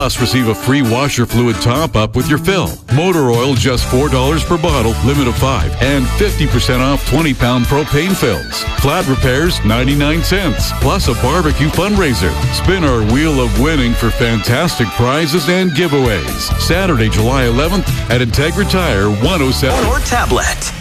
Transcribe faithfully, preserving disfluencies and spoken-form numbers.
Plus, receive a free washer fluid top-up with your fill. Motor oil just four dollars per bottle, limit of five, and fifty percent off twenty pound propane fills. Flat repairs, ninety-nine cents, plus a barbecue fundraiser. Spin our wheel of winning for fantastic prizes and giveaways. Saturday, July eleventh at Integra Tire one oh seven. Or tablet.